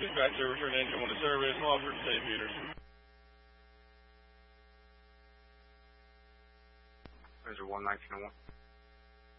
Dispatch service, your name, come on to service, Walford, St. Peter. Is there 11901?